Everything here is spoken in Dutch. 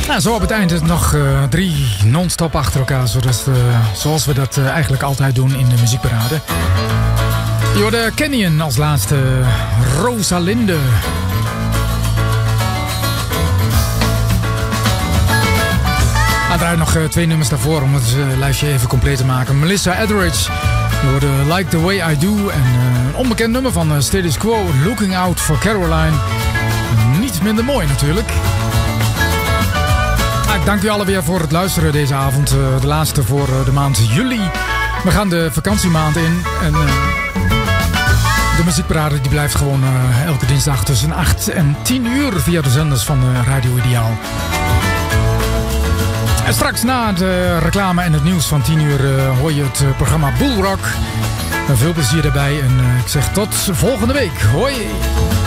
Nou, zo op het eind nog 3 non-stop achter elkaar. Zoals we dat eigenlijk altijd doen in de muziekparade. Je hoorde Canyon als laatste. Rosalinde. Nou, draai nog 2 nummers daarvoor om het lijstje even compleet te maken. Melissa Etheridge. Je hoorde Like the Way I Do. En een onbekend nummer van Status Quo. Looking Out for Caroline. Niet minder mooi natuurlijk. Ik dank u allen weer voor het luisteren deze avond. De laatste voor de maand juli. We gaan de vakantiemaand in. En de muziekparade die blijft gewoon elke dinsdag tussen 8 en 10 uur via de zenders van Radio Ideaal. En straks na de reclame en het nieuws van 10 uur hoor je het programma Bullrock. Veel plezier daarbij en ik zeg tot volgende week. Hoi!